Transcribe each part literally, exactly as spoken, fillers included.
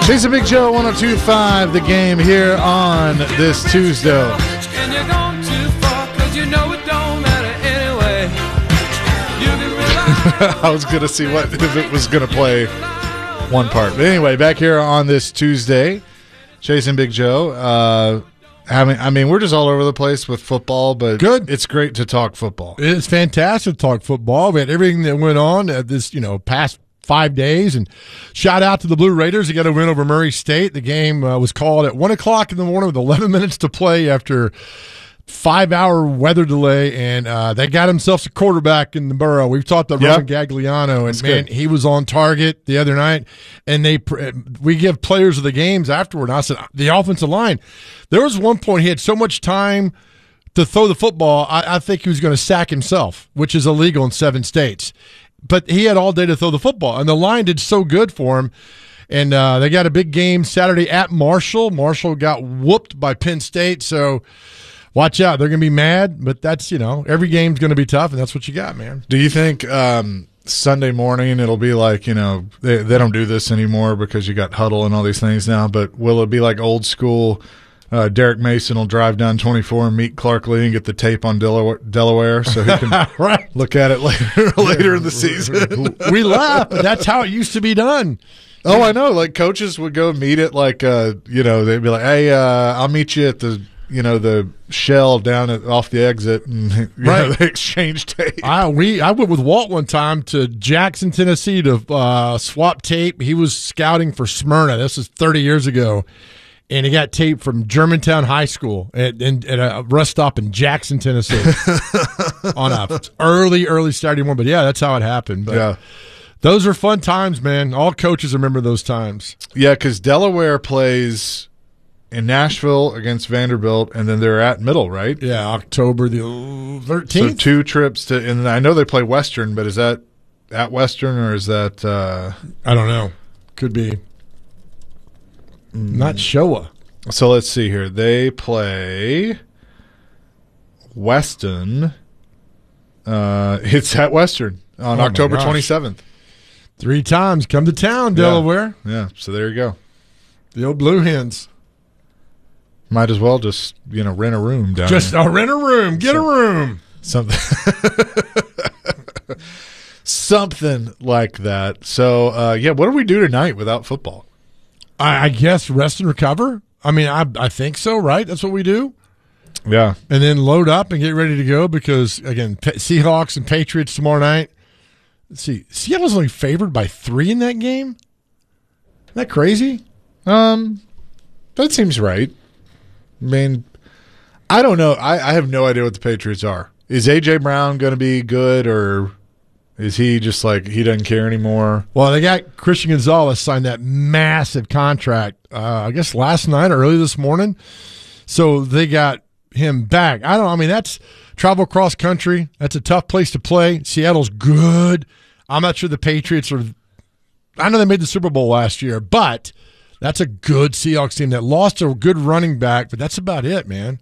Jason Big Joe, one oh two point five, The Game here on this Tuesday. And you're going too far, 'cause you know it don't matter anyway. You can rely I was going to see what if it was going to play one part. But anyway, back here on this Tuesday, Jason Big Joe. Uh, having, I mean, we're just all over the place with football, but Good. It's great to talk football. It's fantastic to talk football. We had everything that went on at this, you know, past five days. And shout out to the Blue Raiders. They got a win over Murray State. The game uh, was called at one o'clock in the morning with eleven minutes to play after five-hour weather delay, and uh, they got themselves a quarterback in the Burrow. We've talked about Yep. Roman Gagliano, and That's man, good. he was on target the other night. And they we give players of the games afterward. And I said, the offensive line, there was one point he had so much time to throw the football, I, I think he was going to sack himself, which is illegal in seven states. But he had all day to throw the football, and the line did so good for him. And uh, they got a big game Saturday at Marshall. Marshall got whooped by Penn State, so watch out. They're going to be mad, but that's, you know, every game's going to be tough, and that's what you got, man. Do you think um, Sunday morning it'll be like, you know, they, they don't do this anymore because you got huddle and all these things now, but will it be like old school? Uh, Derek Mason will drive down twenty-four and meet Clark Lee and get the tape on Delaware, Delaware so he can Right. look at it later later in the season. We laugh, but that's how it used to be done. Oh, I know. Like coaches would go meet it, like uh, you know, they'd be like, "Hey, uh, I'll meet you at the, you know, the Shell down at, off the exit," and you Right. know, they exchange tape. I we I went with Walt one time to Jackson, Tennessee to uh, swap tape. He was scouting for Smyrna. This was thirty years ago. And he got tape from Germantown High School at, at, at a rest stop in Jackson, Tennessee on a early, early Saturday morning. But, yeah, that's how it happened. But Yeah. those are fun times, man. All coaches remember those times. Yeah, because Delaware plays in Nashville against Vanderbilt, and then they're at Middle, right? Yeah, October the So thirteenth. two trips to, and I know they play Western, but is that at Western or is that? Uh, I don't know. Could be. Not Showa. so let's see here. They play Weston. Uh, it's at Western on Oh, my October gosh. twenty-seventh. Three times. Come to town, Delaware. Yeah, so there you go. The old Blue Hens. Might as well just, you know, rent a room down Just there. uh, rent a room. Get a room. Something something like that. So uh, yeah, what do we do tonight without football? I, I guess rest and recover. I mean, I I think so, right? That's what we do. Yeah. And then load up and get ready to go because, again, Pa- Seahawks and Patriots tomorrow night. Let's see. Seattle's only favored by three in that game? Isn't that crazy? Um, that seems right. I mean, I don't know. I, I have no idea what the Patriots are. Is A J Brown going to be good, or is he just like he doesn't care anymore? Well, they got Christian Gonzalez signed that massive contract, uh, I guess last night or early this morning. So they got him back. I don't I mean, that's travel cross country. That's a tough place to play. Seattle's good. I'm not sure the Patriots are – I know they made the Super Bowl last year, but that's a good Seahawks team that lost a good running back, but that's about it, man.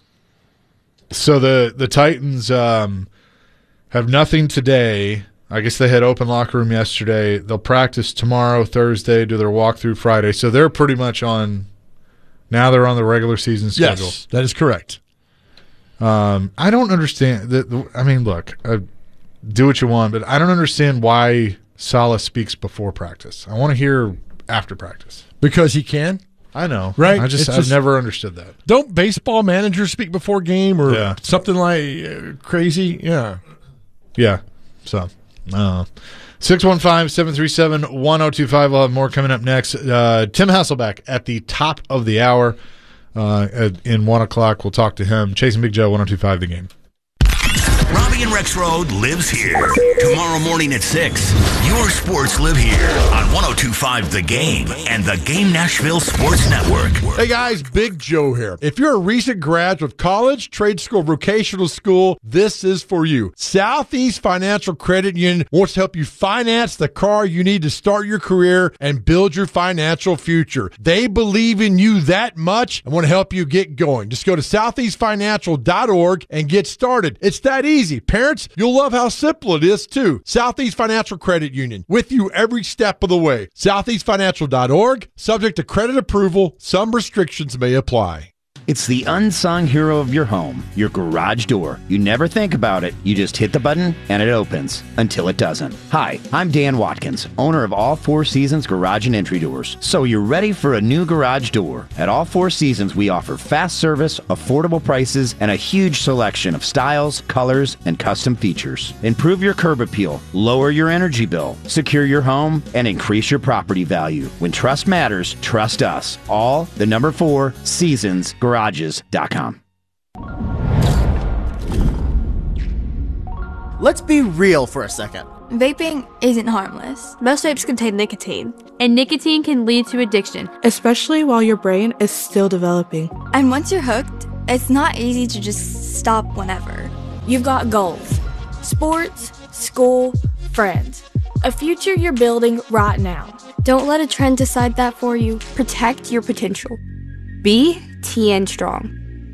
So the the Titans um, have nothing today. I guess they had open locker room yesterday. They'll practice tomorrow, Thursday, do their walkthrough Friday. So they're pretty much on – now they're on the regular season schedule. Yes, that is correct. Um, I don't understand that. I mean, look, uh, do what you want, but I don't understand why Saleh speaks before practice. I want to hear after practice. Because he can. I know, Right. I just It's I've just- never understood that. Don't baseball managers speak before game or Yeah. something like uh, crazy? Yeah. Yeah. So, uh, six one five, seven three seven, one oh two five. We'll have more coming up next. Uh, Tim Hasselback at the top of the hour. Uh, at, in one o'clock, we'll talk to him. Chasing Big Joe, one oh two five The Game. Robbie and Rex Road lives here. Tomorrow morning at six, your sports live here on one oh two point five The Game and the Game Nashville Sports Network. Hey guys, Big Joe here. If you're a recent graduate of college, trade school, vocational school, this is for you. Southeast Financial Credit Union wants to help you finance the car you need to start your career and build your financial future. They believe in you that much and want to help you get going. Just go to southeast financial dot org and get started. It's that easy. Parents, you'll love how simple it is too. Southeast Financial Credit Union, with you every step of the way. southeast financial dot org, subject to credit approval. Some restrictions may apply. It's the unsung hero of your home, your garage door. You never think about it. You just hit the button and it opens until it doesn't. Hi, I'm Dan Watkins, owner of All Four Seasons Garage and Entry Doors. So you're ready for a new garage door. At All Four Seasons, we offer fast service, affordable prices, and a huge selection of styles, colors, and custom features. Improve your curb appeal, lower your energy bill, secure your home, and increase your property value. When trust matters, trust us. All the number four Seasons Garage. Garages dot com. Let's be real for a second. Vaping isn't harmless. Most vapes contain nicotine. And nicotine can lead to addiction, especially while your brain is still developing. And once you're hooked, it's not easy to just stop whenever. You've got goals: sports, school, friends. A future you're building right now. Don't let a trend decide that for you. Protect your potential. Be T N Strong.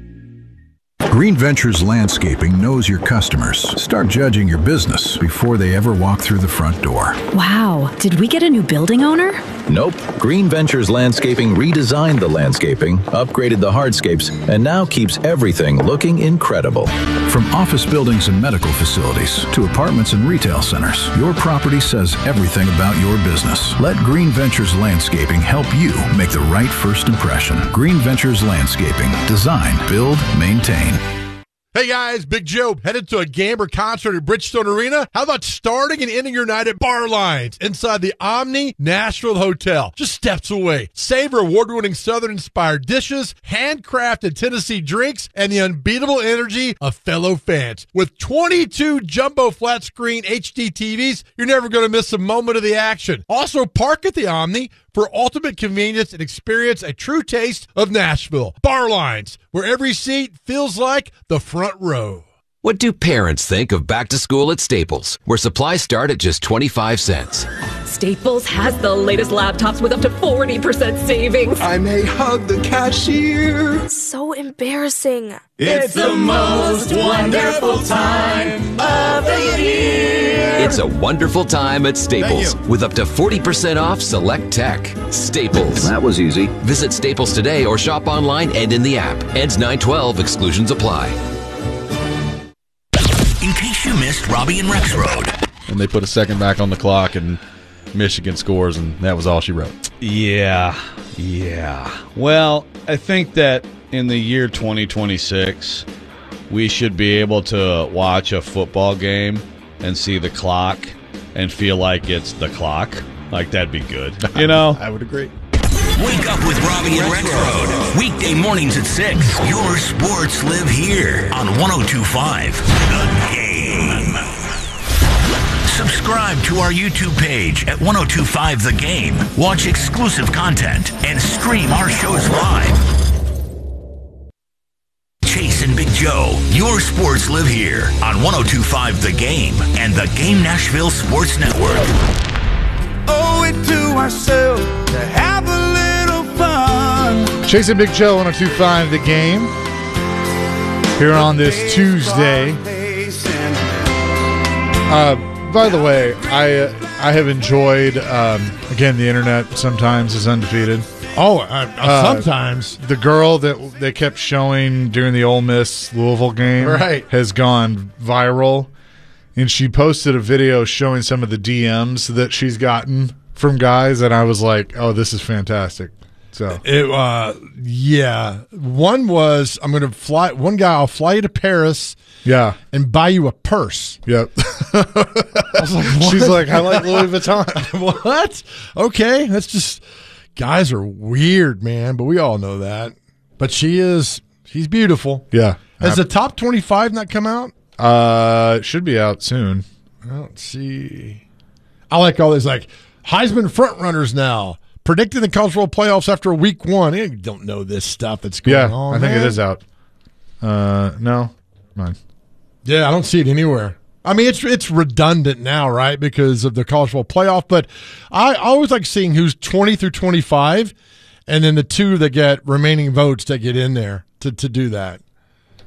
Green Ventures Landscaping knows your customers. Start judging your business before they ever walk through the front door. Wow, did we get a new building owner? Nope. Green Ventures Landscaping redesigned the landscaping, upgraded the hardscapes, and now keeps everything looking incredible. From office buildings and medical facilities to apartments and retail centers, your property says everything about your business. Let Green Ventures Landscaping help you make the right first impression. Green Ventures Landscaping. Design, build, maintain. Hey guys, Big Joe, headed to a game or concert at Bridgestone Arena? How about starting and ending your night at Bar Lines inside the Omni Nashville Hotel, just steps away? Savor award-winning Southern-inspired dishes, handcrafted Tennessee drinks, and the unbeatable energy of fellow fans. With twenty-two jumbo flat-screen H D T Vs, you're never going to miss a moment of the action. Also, park at the Omni for ultimate convenience and experience a true taste of Nashville. Bar Lines, where every seat feels like the front row. What do parents think of back to school at Staples, where supplies start at just twenty-five cents? Staples has the latest laptops with up to forty percent savings. I may hug the cashier. So embarrassing. It's the most wonderful time of the year. It's a wonderful time at Staples with up to forty percent off select tech. Staples. That was easy. Visit Staples today or shop online and in the app. Ends nine twelve. Exclusions apply. In case you missed Robbie and Rex Road. And they put a second back on the clock and Michigan scores, and that was all she wrote. Yeah, yeah. Well, I think that in the year twenty twenty-six, we should be able to watch a football game and see the clock and feel like it's the clock. Like, that'd be good. You know? I would agree. Wake up with Robbie and Rex Road. Weekday mornings at six. Your sports live here on one oh two point five The Game. Subscribe to our YouTube page at one oh two point five The Game. Watch exclusive content and stream our shows live. Chase and Big Joe. Your sports live here on one oh two point five The Game and the Game Nashville Sports Network. Owe it to ourselves to have a little fun. Chase and Big Joe, one oh two point five The Game. Here on this Tuesday. Uh, by the way, I uh, I have enjoyed, um, again, the internet sometimes is undefeated. Oh, uh, uh, sometimes. The girl that they kept showing during the Ole Miss Louisville game right. has gone viral. And she posted a video showing some of the D Ms that she's gotten from guys, and I was like, oh, this is fantastic. So it, uh, yeah. One was, I'm going to fly, one guy, I'll fly you to Paris yeah, and buy you a purse. Yep. I was like, what? She's like, I like Louis Vuitton. What? Okay, that's just, guys are weird, man, but we all know that. But she is, she's beautiful. Yeah. Has the top twenty-five not come out? Uh, it should be out soon. Let's see. I like all these, like, Heisman front runners now. Predicting the college football playoffs after week one. You don't know this stuff that's going yeah, on. I think man. it is out. Uh, no, mine. Yeah, I don't see it anywhere. I mean, it's it's redundant now, right, because of the college football playoff. But I, I always like seeing who's twenty through twenty-five, and then the two that get remaining votes that get in there to, to do that.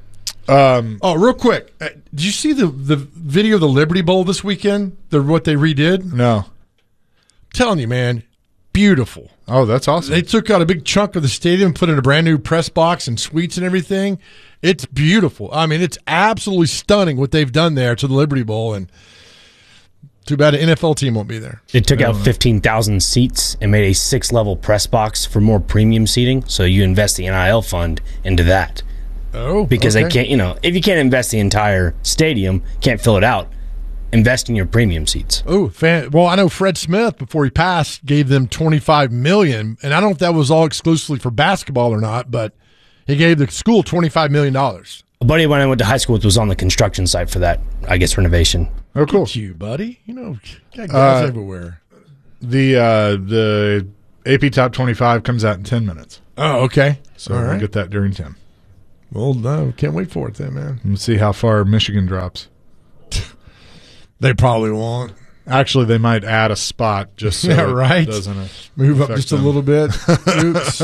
Um, oh, real quick, uh, did you see the the video of the Liberty Bowl this weekend? The what they redid? No. I'm telling you, man, beautiful. Oh, that's awesome. They took out a big chunk of the stadium, put in a brand new press box and suites and everything. It's beautiful. I mean, it's absolutely stunning what they've done there to the Liberty Bowl, and too bad an N F L team won't be there. They took out fifteen thousand seats and made a six-level press box for more premium seating, so you invest the N I L fund into that. Oh, because okay. they can't, you know, if you can't invest the entire stadium, can't fill it out, invest in your premium seats. Oh, fan, well, I know Fred Smith, before he passed, gave them twenty-five million dollars, and I don't know if that was all exclusively for basketball or not, but he gave the school twenty-five million dollars. A buddy of mine I went to high school with was on the construction site for that, I guess, renovation. Oh, cool. Look at you, buddy. You know, got guys Uh, everywhere. The uh, the A P Top twenty-five comes out in ten minutes. Oh, okay. So All we'll right. get that during ten. Well, no, can't wait for it then, man. Let's see how far Michigan drops. They probably won't. Actually, they might add a spot just so Yeah, right. it doesn't uh, Move up affect just a them. little bit. Oops.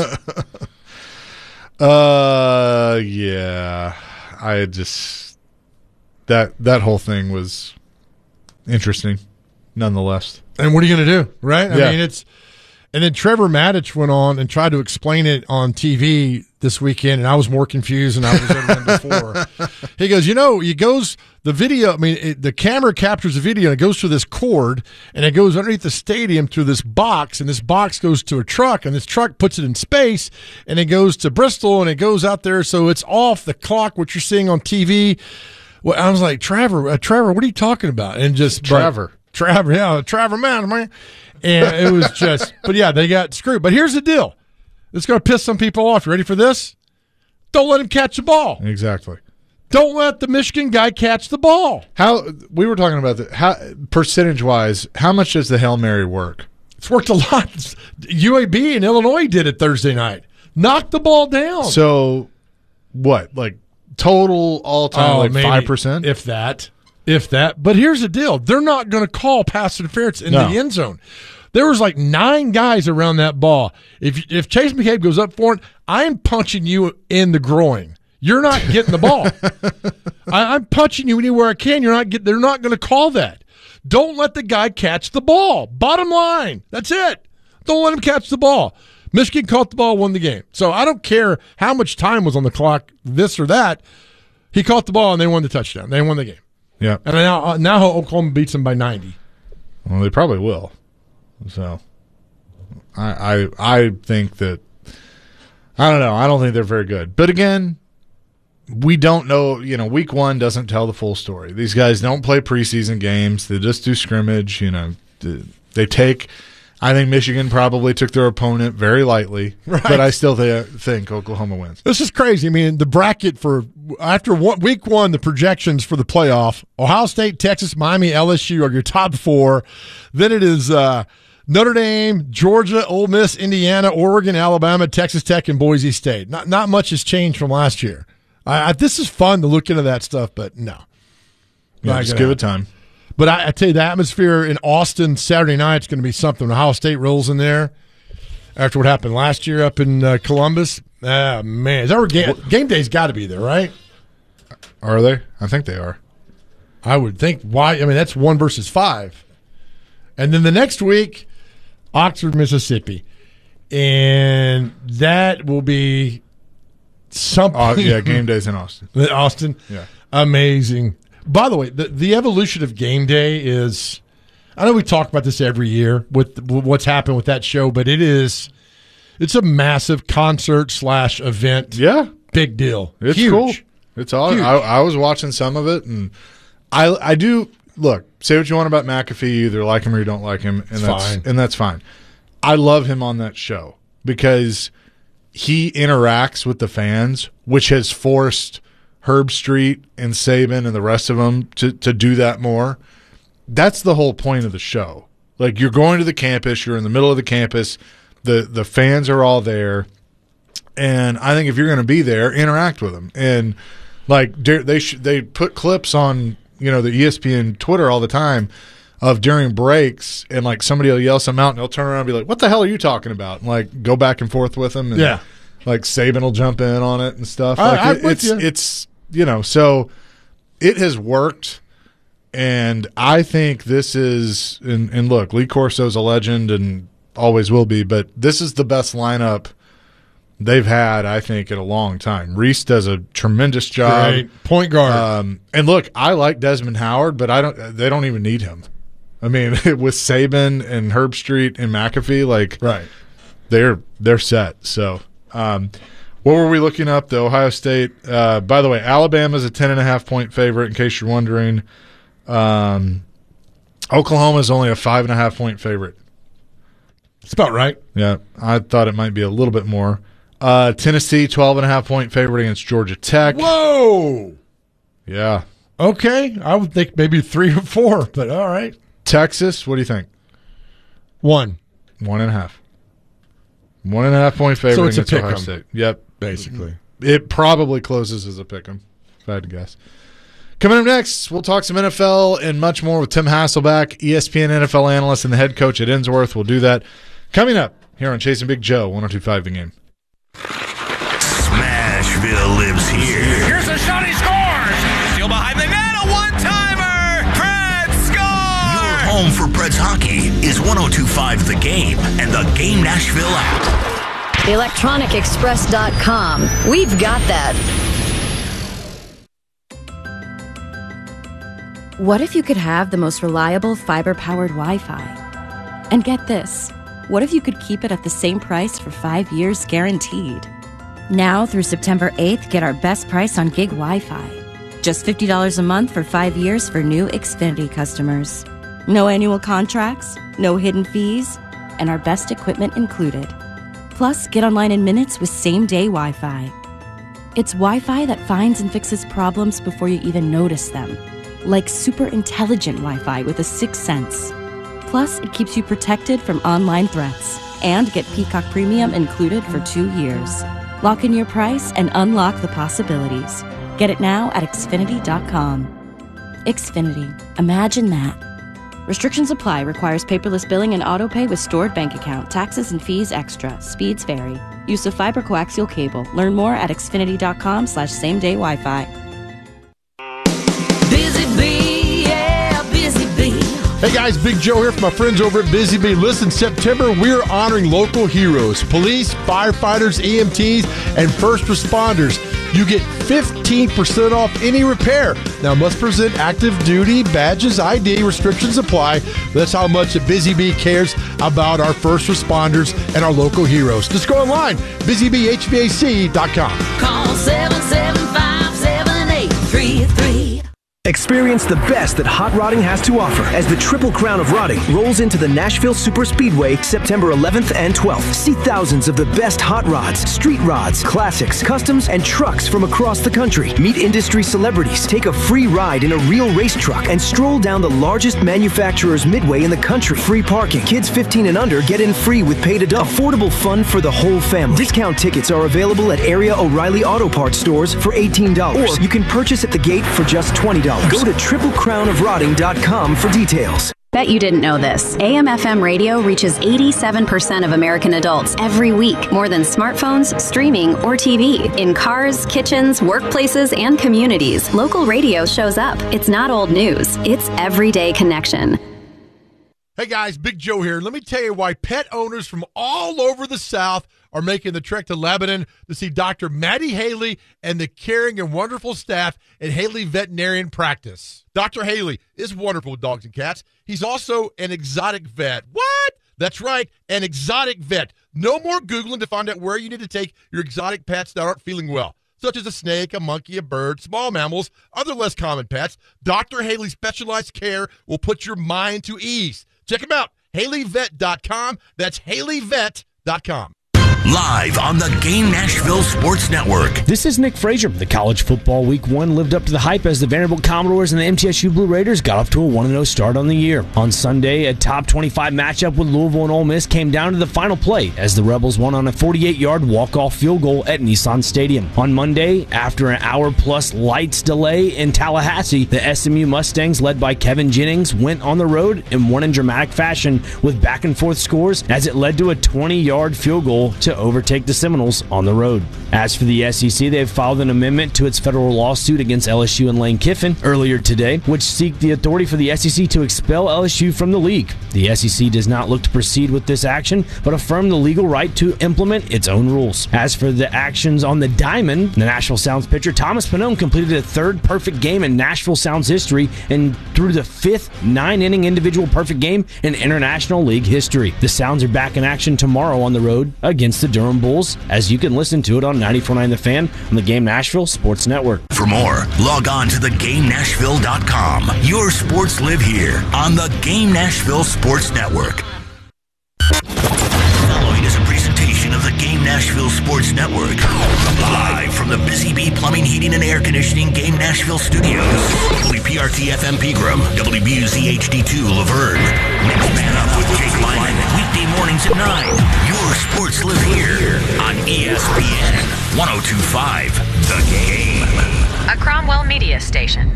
Uh, yeah. I just that that whole thing was interesting, nonetheless. And what are you going to do, right? I Yeah. mean, it's and then Trevor Maddich went on and tried to explain it on T V this weekend, and I was more confused than I was ever been before. He goes, you know, he goes the video. I mean, it, the camera captures the video, and it goes through this cord, and it goes underneath the stadium through this box, and this box goes to a truck, and this truck puts it in space, and it goes to Bristol, and it goes out there, so it's off the clock. What you're seeing on T V. Well, I was like, Trevor, uh, Trevor, what are you talking about? And just Trevor. But, Trevor, yeah, Trevor man, man. And it was just, but yeah, they got screwed. But here's the deal. It's going to piss some people off. You ready for this? Don't let him catch the ball. Exactly. Don't let the Michigan guy catch the ball. How we were talking about the how percentage wise, how much does the Hail Mary work? It's worked a lot. U A B and Illinois did it Thursday night. Knocked the ball down. So what? Like total all time, Oh, like maybe, five percent? if that, if that. But here's the deal: they're not going to call pass interference into No. the end zone. There was like nine guys around that ball. If if Chase McCabe goes up for it, I'm punching you in the groin. You're not getting the ball. I, I'm punching you anywhere I can. You're not get. They're not going to call that. Don't let the guy catch the ball. Bottom line. That's it. Don't let him catch the ball. Michigan caught the ball, won the game. So I don't care how much time was on the clock, this or that. He caught the ball and they won the touchdown. They won the game. Yeah. And now, now Oklahoma beats them by ninety. Well, they probably will. So I I I think that I don't know. I don't think they're very good. But again, we don't know, you know, week one doesn't tell the full story. These guys don't play preseason games. They just do scrimmage, you know. They take I think Michigan probably took their opponent very lightly, Right. but I still th- think Oklahoma wins. This is crazy. I mean, the bracket for after one, week one, the projections for the playoff: Ohio State, Texas, Miami, L S U are your top four. Then it is uh, Notre Dame, Georgia, Ole Miss, Indiana, Oregon, Alabama, Texas Tech, and Boise State. Not not much has changed from last year. I, I, this is fun to look into that stuff, but no. Yeah, Not just gonna give happen. it time. But I, I tell you, the atmosphere in Austin Saturday night is going to be something. Ohio State rolls in there after what happened last year up in uh, Columbus. Ah, man. Is that where game, game day's got to be there, right? Are they? I think they are. I would think. Why? I mean, that's one versus five. And then the next week, Oxford, Mississippi. And that will be something. Uh, yeah, game day's in Austin. Austin? Yeah. Amazing. By the way, the, the evolution of game day is, I know we talk about this every year with, with what's happened with that show, but it is, it's a massive concert slash event. Yeah. Big deal. It's Huge. cool. It's all. Huge. I, I was watching some of it, and I I do look. Say what you want about McAfee, you either like him or you don't like him, and It's that's fine. and that's fine. I love him on that show because he interacts with the fans, which has forced Herb Street and Saban and the rest of them to to do that more. That's the whole point of the show. Like, you're going to the campus, you're in the middle of the campus, the the fans are all there. And I think if you're going to be there, interact with them. And like they sh- they put clips on, you know, the E S P N Twitter all the time of during breaks, and like somebody will yell something out, and they'll turn around and be like, "What the hell are you talking about?" And like go back and forth with them. And Yeah. like Saban will jump in on it and stuff. I- Like I'm it- with it's you. it's you know, so it has worked. And I think this is, and, and look, Lee Corso's a legend and always will be, but this is the best lineup they've had, I think, in a long time. Reese does a tremendous job. Great. Point guard. Um, and look, I like Desmond Howard, but I don't. They don't even need him. I mean, with Saban and Herbstreit and McAfee, like, right, they're they're set. So, um, what were we looking up? The Ohio State. Uh, by the way, Alabama's a ten and a half point favorite. In case you're wondering. Um, Oklahoma is only a five and a half point favorite. That's about right. Yeah, I thought it might be a little bit more. Uh, Tennessee, twelve and a half point favorite against Georgia Tech. Whoa. Yeah. Okay, I would think maybe three or four, but all right. Texas, what do you think? One. One and a half. One and a half point favorite so it's against a Ohio pick 'em, State. Yep. Basically. It probably closes as a pick 'em, if I had to guess. Coming up next, we'll talk some N F L and much more with Tim Hasselback, E S P N N F L analyst and the head coach at Innsworth. We'll do that coming up here on Chasing Big Joe, one oh two point five The Game. Smashville lives here. Here's a shot, he scores! Still behind the net, a one-timer! Preds score! Your home for Preds hockey is one oh two point five The Game and the Game Nashville app. electronic express dot com. We've got that. What if you could have the most reliable fiber-powered Wi-Fi? And get this, what if you could keep it at the same price for five years guaranteed? Now through September eighth, get our best price on gig Wi-Fi. Just fifty dollars a month for five years for new Xfinity customers. No annual contracts, no hidden fees, and our best equipment included. Plus, get online in minutes with same-day Wi-Fi. It's Wi-Fi that finds and fixes problems before you even notice them. Like super intelligent Wi-Fi with a sixth sense. Plus, it keeps you protected from online threats. And get Peacock Premium included for two years. Lock in your price and unlock the possibilities. Get it now at Xfinity dot com. Xfinity. Imagine that. Restrictions apply. Requires paperless billing and autopay with stored bank account. Taxes and fees extra. Speeds vary. Use of fiber coaxial cable. Learn more at Xfinity dot com slash same day Wi-Fi. Busy Bee, yeah, Busy Bee. Hey guys, Big Joe here from my friends over at Busy Bee. Listen, September we're honoring local heroes, police, firefighters, E M Ts, and first responders. You get fifteen percent off any repair. Now, must present active duty badges, I D, restrictions apply. That's how much Busy Bee cares about our first responders and our local heroes. Just go online, busy bee h v a c dot com. Call seven seven five, seven eight three three. Experience the best that hot rodding has to offer as the Triple Crown of Rodding rolls into the Nashville Super Speedway September eleventh and twelfth. See thousands of the best hot rods, street rods, classics, customs, and trucks from across the country. Meet industry celebrities, take a free ride in a real race truck, and stroll down the largest manufacturer's midway in the country. Free parking. Kids fifteen and under get in free with paid adult. Affordable fun for the whole family. Discount tickets are available at area O'Reilly Auto Parts stores for eighteen dollars. Or you can purchase at the gate for just twenty dollars. Go to triple crown of rodding dot com for details. Bet you didn't know this. A M F M radio reaches eighty-seven percent of American adults every week, more than smartphones, streaming, or T V. In cars, kitchens, workplaces, and communities, local radio shows up. It's not old news. It's everyday connection. Hey guys, Big Joe here. Let me tell you why pet owners from all over the South are making the trek to Lebanon to see Doctor Maddie Haley and the caring and wonderful staff at Haley Veterinarian Practice. Doctor Haley is wonderful with dogs and cats. He's also an exotic vet. What? That's right, an exotic vet. No more Googling to find out where you need to take your exotic pets that aren't feeling well, such as a snake, a monkey, a bird, small mammals, other less common pets. Doctor Haley's specialized care will put your mind to ease. Check him out, haley vet dot com. That's haley vet dot com. Live on the Game Nashville Sports Network. This is Nick Frazier. The college football week one lived up to the hype as the Vanderbilt Commodores and the M T S U Blue Raiders got off to a one and oh start on the year. On Sunday, a top twenty-five matchup with Louisville and Ole Miss came down to the final play as the Rebels won on a forty-eight yard walk-off field goal at Nissan Stadium. On Monday, after an hour-plus lights delay in Tallahassee, the S M U Mustangs, led by Kevin Jennings, went on the road and won in dramatic fashion with back-and-forth scores as it led to a twenty yard field goal to to overtake the Seminoles on the road. As for the S E C, they have filed an amendment to its federal lawsuit against L S U and Lane Kiffin earlier today, which seek the authority for the S E C to expel L S U from the league. The S E C does not look to proceed with this action, but affirm the legal right to implement its own rules. As for the actions on the diamond, the Nashville Sounds pitcher Thomas Pannone completed a third perfect game in Nashville Sounds history and threw the fifth nine-inning individual perfect game in International League history. The Sounds are back in action tomorrow on the road against the Durham Bulls, as you can listen to it on ninety-four point nine The Fan on the Game Nashville Sports Network. For more, log on to the game nashville dot com. Your sports live here on the Game Nashville Sports Network. Following is a presentation of the Game Nashville Sports Network. Live from the Busy Bee Plumbing, Heating, and Air Conditioning Game Nashville Studios. W P R T F M Pegram, W B U Z H D two Laverne. Next Man Up with Jake Lyman. Weekday mornings at nine. Your sports live here on E S P N one oh two point five The Game. A Cromwell Media Station.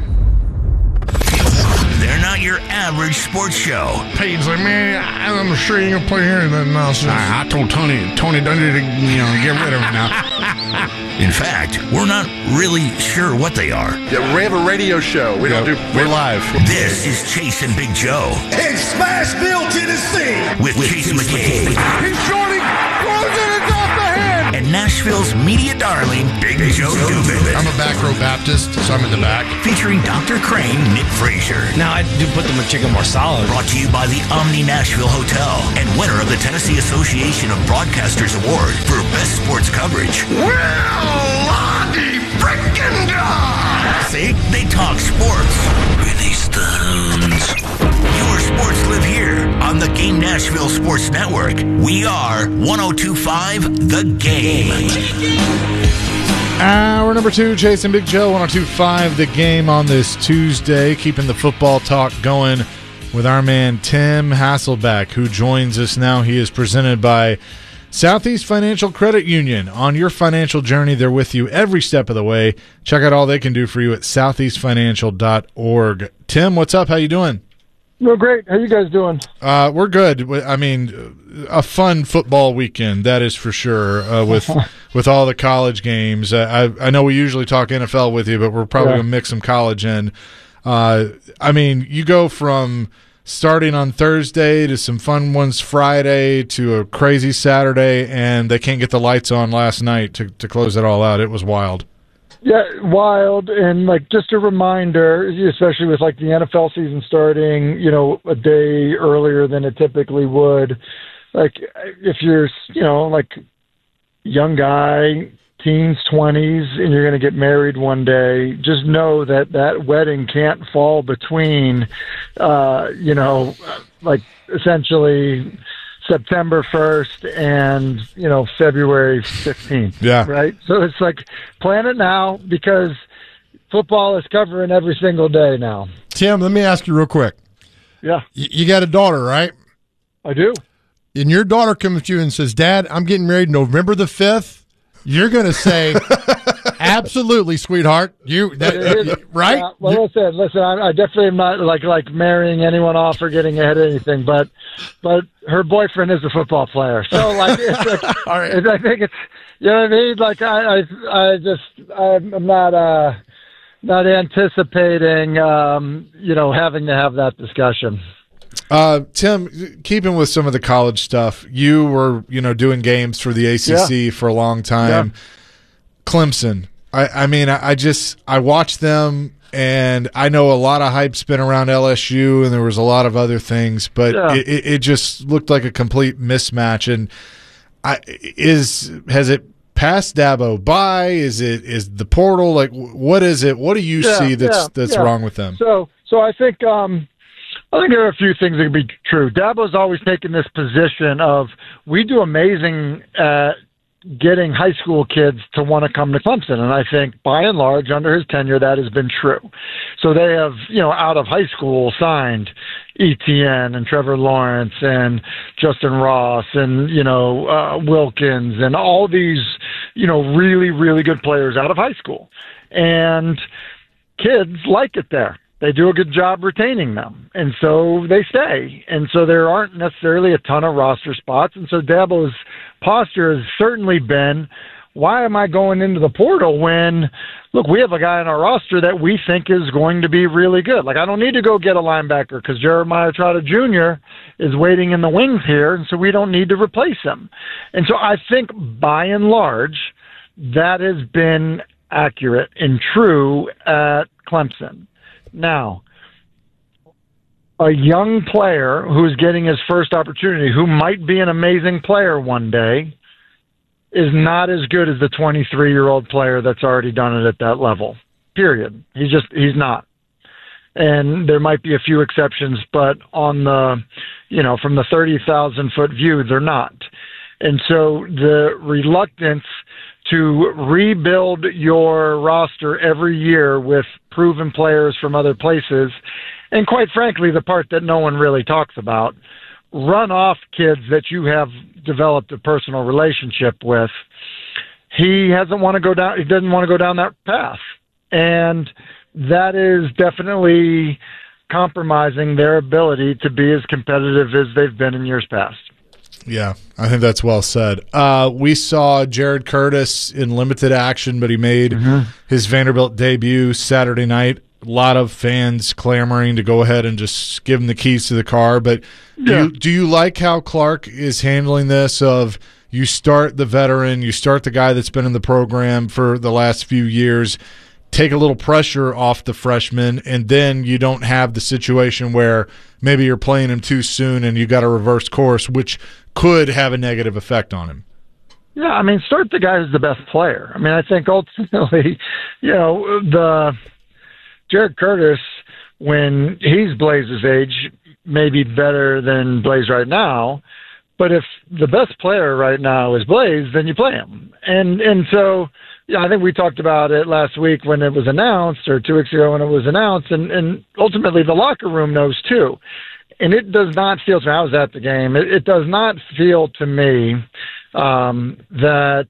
They're not your average sports show. Payne's like, man, I'm sure you ain't gonna play here and then nonsense. I, I told Tony, Tony Dundee to, you know, get rid of him now. In fact, we're not really sure what they are. Yeah, we have a radio show. We Yeah, don't do. We're live. This is Chase and Big Joe In Smashville, Tennessee. with Chase McCabe He's shorting. Throws it. It's off the head. and Nashville's media darling, Big Joe Dubin. I'm a back row Baptist, so I'm in the back. Featuring Doctor Crane, Nick Frazier. Now, I do put the McChicken more solid. Brought to you by the Omni Nashville Hotel and winner of the Tennessee Association of Broadcasters Award for Best Sports Coverage. Well, Lottie frickin' God. See? They talk sports. Release the hounds. Your sports live here on the Game Nashville Sports Network. We are one oh two point five The Game. Hour number two, Chase and Big Joe, one oh two point five The Game on this Tuesday, keeping the football talk going with our man Tim Hasselbeck, who joins us now. He is presented by Southeast Financial Credit Union. On your financial journey, they're with you every step of the way. Check out all they can do for you at southeast financial dot org. Tim, what's up? How you doing? No, great. How you guys doing? Uh, we're good. I mean, a fun football weekend, that is for sure, uh, with with all the college games. Uh, I, I know we usually talk N F L with you, but we're probably Yeah. going to mix some college in. Uh, I mean, you go from starting on Thursday to some fun ones Friday to a crazy Saturday, and they can't get the lights on last night to, to close it all out. It was wild. Yeah, wild. And, like, just a reminder, especially with, like, the N F L season starting, you know, a day earlier than it typically would. Like, if you're, you know, like, young guy, teens, twenties, and you're going to get married one day, just know that that wedding can't fall between, uh, you know, like, essentially September first and, you know, February fifteenth. Yeah. Right? So it's like, plan it now, because football is covering every single day now. Tim, let me ask you real quick. Yeah. Y- you got a daughter, right? I do. And your daughter comes to you and says, Dad, I'm getting married November the fifth. You're going to say, absolutely, sweetheart. You that, right? Yeah, well, listen, listen. I, I definitely am not like like marrying anyone off or getting ahead of anything, but but her boyfriend is a football player, so like, it's like All right. it's, I think it's, you know what I mean. Like I I, I just I'm, I'm not uh not anticipating um you know having to have that discussion. Uh, Tim, keeping with some of the college stuff, you were, you know, doing games for the A C C Yeah. for a long time. Yeah. Clemson. I, I mean, I, I just I watched them, and I know a lot of hype's been around L S U, and there was a lot of other things, but Yeah. it, it, it just looked like a complete mismatch. And I is has it passed Dabo by? Is it is the portal like what is it? What do you Yeah, see that's yeah, that's yeah. wrong with them? So, so I think um, I think there are a few things that can be true. Dabo's always taken this position of we do amazing at getting high school kids to want to come to Clemson, and I think by and large under his tenure that has been true. So they have, you know, out of high school signed E T N and Trevor Lawrence and Justin Ross and, you know, uh, Wilkins and all these, you know, really, really good players out of high school. And kids like it there. they do a good job retaining them, and so they stay. And so there aren't necessarily a ton of roster spots. And so Dabo's posture has certainly been, why am I going into the portal when, look, we have a guy on our roster that we think is going to be really good. Like, I don't need to go get a linebacker because Jeremiah Trotter Junior is waiting in the wings here, and so we don't need to replace him. And so I think, by and large, that has been accurate and true at Clemson. Now, a young player who's getting his first opportunity, who might be an amazing player one day, is not as good as the twenty-three-year-old player that's already done it at that level. Period. He's just he's not. And there might be a few exceptions, but on the, you know, from the thirty thousand foot view, they're not. And so the reluctance to rebuild your roster every year with proven players from other places, and quite frankly, the part that no one really talks about, run off kids that you have developed a personal relationship with. He hasn't want to go down. He doesn't want to go down that path, and that is definitely compromising their ability to be as competitive as they've been in years past. Yeah, I think that's well said. Uh, we saw Jared Curtis in limited action, but he made mm-hmm. his Vanderbilt debut Saturday night. A lot of fans clamoring to go ahead and just give him the keys to the car. But do, yeah. you, do you like how Clark is handling this of you start the veteran, you start the guy that's been in the program for the last few years, take a little pressure off the freshman, and then you don't have the situation where maybe you're playing him too soon and you got a reverse course, which could have a negative effect on him. Yeah, I mean, start the guy who's the best player. I mean, I think ultimately, you know, the Jared Curtis, when he's Blaze's age, may be better than Blaze right now. But if the best player right now is Blaze, then you play him. And and so, yeah, I think we talked about it last week when it was announced, or two weeks ago when it was announced, and, and ultimately the locker room knows too. And it does not feel to me, I was at the game, it, it does not feel to me um, that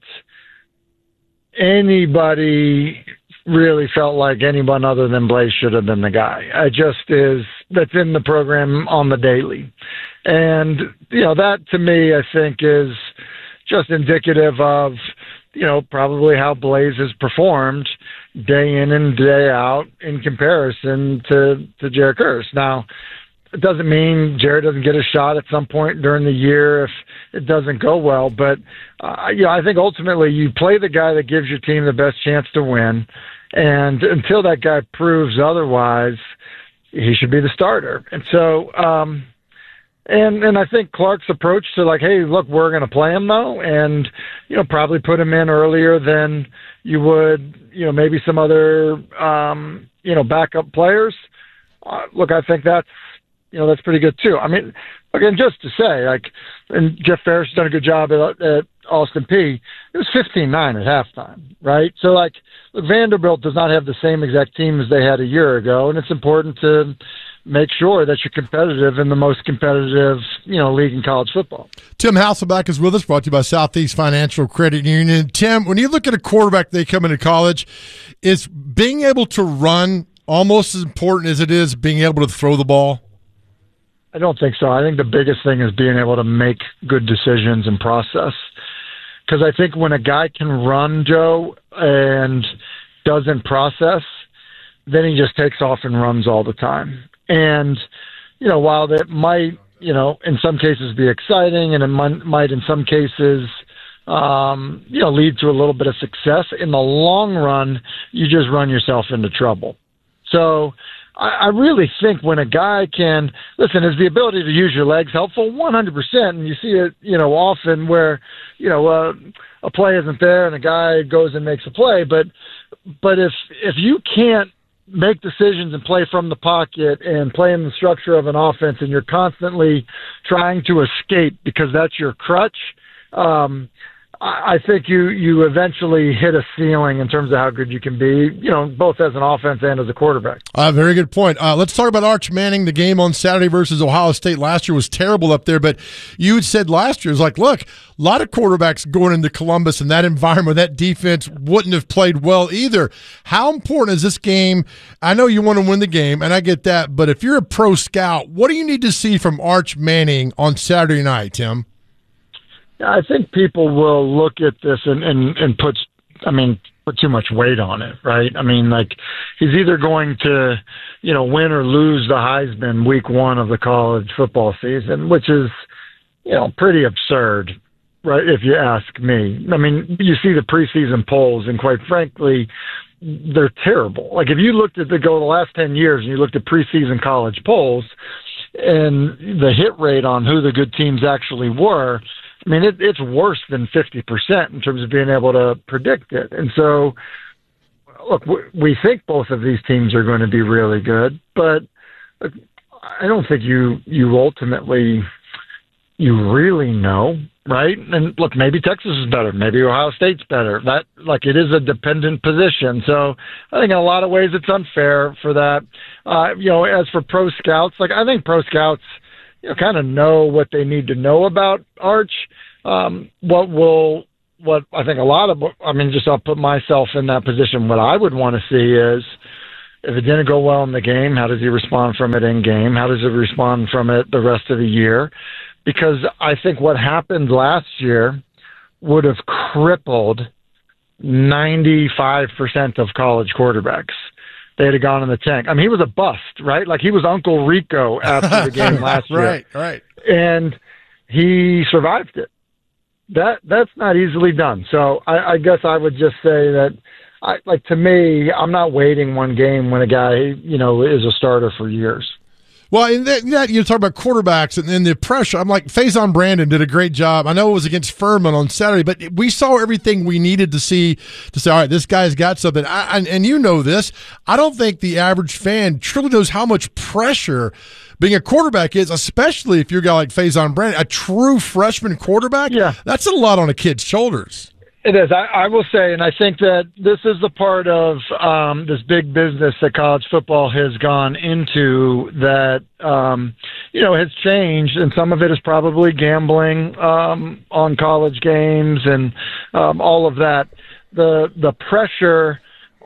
anybody really felt like anyone other than Blaze should have been the guy. It just is, that's in the program on the daily. And, you know, that to me, I think is just indicative of, you know, probably how Blaze has performed day in and day out in comparison to, to Jared Curtis. Now, it doesn't mean Jared doesn't get a shot at some point during the year if it doesn't go well. But, uh, you know, I think ultimately you play the guy that gives your team the best chance to win. And until that guy proves otherwise, he should be the starter. And so, um, and and I think Clark's approach to like, hey, look, we're going to play him though, and you know, probably put him in earlier than you would, you know, maybe some other, um, you know, backup players. Uh, look, I think that's, you know, that's pretty good too. I mean, again, just to say, like, and Jeff Ferris has done a good job at, at Austin Peay. It was fifteen nine at halftime, right? So, like, look, Vanderbilt does not have the same exact team as they had a year ago, and it's important to make sure that you're competitive in the most competitive, you know, league in college football. Tim Hasselback is with us, brought to you by Southeast Financial Credit Union. Tim, when you look at a quarterback, they come into college, is being able to run almost as important as it is being able to throw the ball? I don't think so. I think the biggest thing is being able to make good decisions and process. Because I think when a guy can run, Joe, and doesn't process, then he just takes off and runs all the time. And, you know, while that might, you know, in some cases be exciting, and it might, might in some cases, um, you know, lead to a little bit of success, in the long run, you just run yourself into trouble. So I, I really think when a guy can, listen, is the ability to use your legs helpful? one hundred percent. And you see it, you know, often where, you know, uh, a play isn't there and a guy goes and makes a play. But, but if, if you can't make decisions and play from the pocket and play in the structure of an offense, and you're constantly trying to escape because that's your crutch, um, I I think you you eventually hit a ceiling in terms of how good you can be, you know, both as an offense and as a quarterback. Uh, very good point. Uh, let's talk about Arch Manning. The game on Saturday versus Ohio State last year was terrible up there, but you had said last year, it was like, look, a lot of quarterbacks going into Columbus in that environment, that defense wouldn't have played well either. How important is this game? I know you want to win the game, and I get that, but if you're a pro scout, what do you need to see from Arch Manning on Saturday night, Tim? I think people will look at this and, and, and put, I mean, put too much weight on it, right? I mean, like, he's either going to, you know, win or lose the Heisman week one of the college football season, which is, you know, pretty absurd, right, if you ask me. I mean, you see the preseason polls, and quite frankly, they're terrible. Like, if you looked at the go the last ten years and you looked at preseason college polls and the hit rate on who the good teams actually were, I mean, it, it's worse than fifty percent in terms of being able to predict it. And so, look, we think both of these teams are going to be really good, but I don't think you you ultimately, you really know, right? And look, maybe Texas is better. Maybe Ohio State's better. That, like, it is a dependent position. So I think in a lot of ways it's unfair for that. Uh, you know, as for pro scouts, like, I think pro scouts, you know, kind of know what they need to know about Arch. Um, what will, what I think a lot of, I mean, just I'll put myself in that position. What I would want to see is, if it didn't go well in the game, how does he respond from it in game? How does he respond from it the rest of the year? Because I think what happened last year would have crippled ninety-five percent of college quarterbacks. They'd have gone in the tank. I mean, he was a bust, right? Like, he was Uncle Rico after the game last year. Right, right. And he survived it. That That's not easily done. So I, I guess I would just say that, I, like, to me, I'm not waiting one game when a guy, you know, is a starter for years. Well, in that, that you talk about quarterbacks and then the pressure. I'm like, Faison Brandon did a great job. I know it was against Furman on Saturday, but we saw everything we needed to see to say, all right, this guy's got something. I, and, and you know this. I don't think the average fan truly knows how much pressure being a quarterback is, especially if you're a guy like Faison Brandon, a true freshman quarterback. Yeah. That's a lot on a kid's shoulders. It is. I, I will say, and I think that this is the part of um, this big business that college football has gone into that, um, you know, has changed, and some of it is probably gambling um, on college games and um, all of that. The the pressure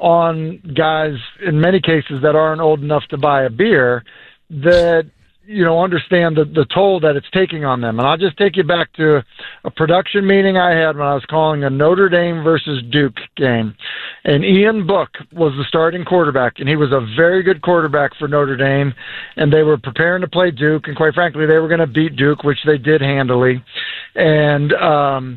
on guys, in many cases, that aren't old enough to buy a beer, that, you know, understand the, the toll that it's taking on them. And I'll just take you back to a production meeting I had when I was calling a Notre Dame versus Duke game. And Ian Book was the starting quarterback, and he was a very good quarterback for Notre Dame. And they were preparing to play Duke, and quite frankly, they were going to beat Duke, which they did handily. And, um,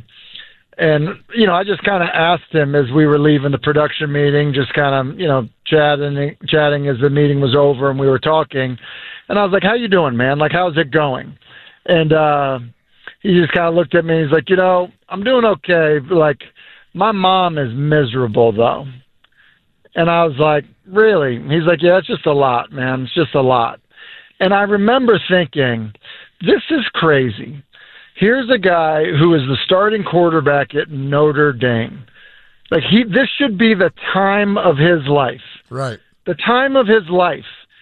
and, you know, I just kind of asked him as we were leaving the production meeting, just kind of, you know, chatting, chatting as the meeting was over and we were talking. And I was like, how you doing, man? Like, how's it going? And uh, he just kind of looked at me. He's like, you know, I'm doing okay. But, like, my mom is miserable, though. And I was like, really? He's like, yeah, it's just a lot, man. It's just a lot. And I remember thinking, this is crazy. Here's a guy who is the starting quarterback at Notre Dame. Like, he, this should be the time of his life. Right. The time of his life.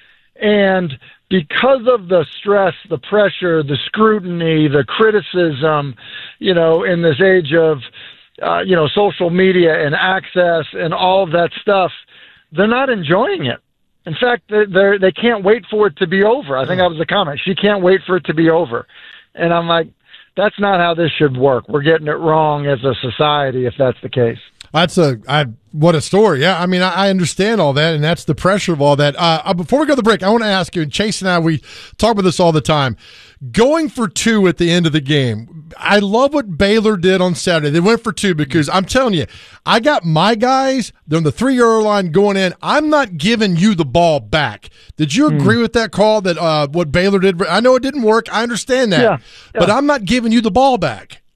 And because of the stress, the pressure, the scrutiny, the criticism, you know, in this age of, uh, you know, social media and access and all of that stuff, they're not enjoying it. In fact, they're, they're, they can't wait for it to be over. I think that was the comment. She can't wait for it to be over. And I'm like, that's not how this should work. We're getting it wrong as a society if that's the case. That's a I, what a story. Yeah, I mean, I, I understand all that, and that's the pressure of all that. Uh, before we go to the break, I want to ask you, and Chase and I, we talk about this all the time, going for two at the end of the game. I love what Baylor did on Saturday. They went for two because I'm telling you, I got my guys, they're on the three-yard line going in. I'm not giving you the ball back. Did you agree mm. with that call, that uh, what Baylor did? I know it didn't work. I understand that. Yeah, yeah. But I'm not giving you the ball back.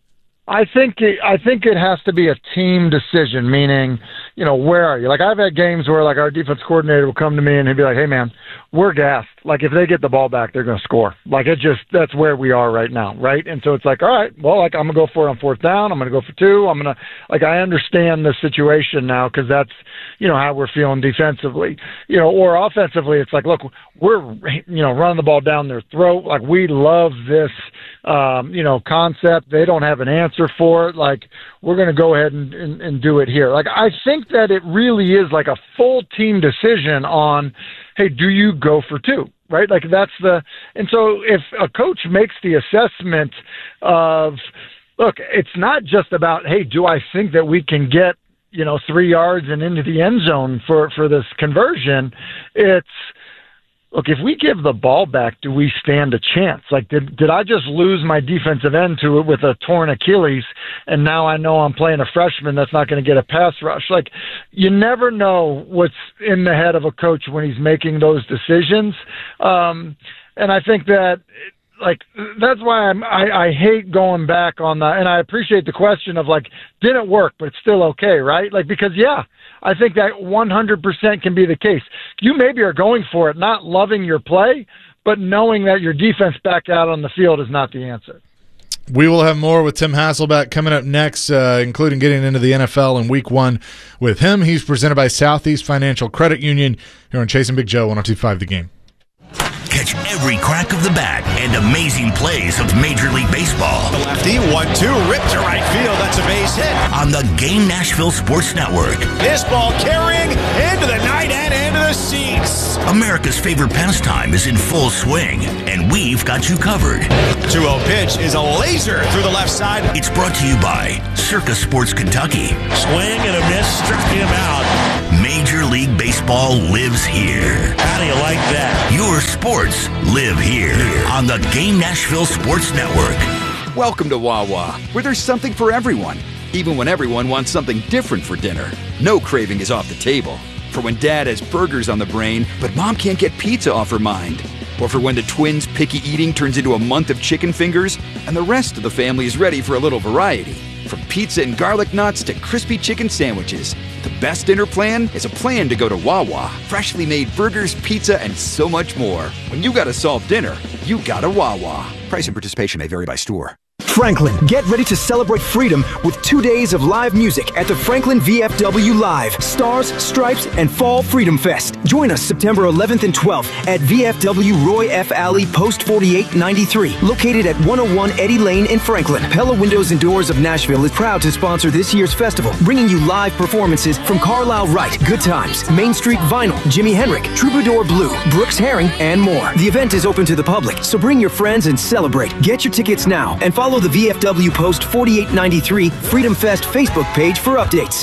I think it, I think it has to be a team decision, meaning, you know, where are you? Like, I've had games where, like, our defense coordinator will come to me and he'd be like, hey, man, we're gassed. Like, if they get the ball back, they're going to score. Like, it just, that's where we are right now, right? And so it's like, all right, well, like, I'm going to go for it on fourth down. I'm going to go for two. I'm going to, like, I understand the situation now because that's, you know, how we're feeling defensively. You know, or offensively, it's like, look, we're, you know, running the ball down their throat. Like, we love this, um, you know, concept. They don't have an answer for it. Like, we're going to go ahead and, and, and do it here. Like, I think that it really is like a full team decision on, hey, do you go for two? Right? Like, that's the, and so if a coach makes the assessment of, look, it's not just about, hey, do I think that we can get, you know, three yards and into the end zone for, for this conversion? It's, look, if we give the ball back, do we stand a chance? Like, did did I just lose my defensive end to it with a torn Achilles, and now I know I'm playing a freshman that's not going to get a pass rush? Like, you never know what's in the head of a coach when he's making those decisions. Um, and I think that, like, that's why I'm, I, I hate going back on the, and I appreciate the question of, like, didn't work, but it's still okay, right? Like, because, yeah, I think that one hundred percent can be the case. You maybe are going for it, not loving your play, but knowing that your defense back out on the field is not the answer. We will have more with Tim Hasselbeck coming up next, uh, including getting into the N F L in week one with him. He's presented by Southeast Financial Credit Union here on Chasing Big Joe, one oh two point five The Game. Catch every crack of the bat and amazing plays of Major League Baseball. The lefty, one two, ripped to right field. That's a base hit. On the Game Nashville Sports Network. This ball carrying into the night and into the seats. America's favorite pastime is in full swing, and we've got you covered. two oh pitch is a laser through the left side. It's brought to you by Circa Sports Kentucky. Swing and a miss, struck him out. Major League Baseball lives here. How do you like that? Your sports live here on the Game Nashville Sports Network. Welcome to Wawa, where there's something for everyone, even when everyone wants something different for dinner. No craving is off the table. For when dad has burgers on the brain, but mom can't get pizza off her mind. Or for when the twins' picky eating turns into a month of chicken fingers, and the rest of the family is ready for a little variety. From pizza and garlic knots to crispy chicken sandwiches, the best dinner plan is a plan to go to Wawa. Freshly made burgers, pizza, and so much more. When you gotta solve dinner, you gotta Wawa. Price and participation may vary by store. Franklin, get ready to celebrate freedom with two days of live music at the Franklin V F W Live, Stars, Stripes, and Fall Freedom Fest. Join us September eleventh and twelfth at V F W Roy F. Alley, Post forty-eight ninety-three, located at one oh one Eddie Lane in Franklin. Pella Windows and Doors of Nashville is proud to sponsor this year's festival, bringing you live performances from Carlisle Wright, Good Times, Main Street Vinyl, Jimi Hendrix, Troubadour Blue, Brooks Herring, and more. The event is open to the public, so bring your friends and celebrate. Get your tickets now and follow the V F W Post forty-eight ninety-three Freedom Fest Facebook page for updates.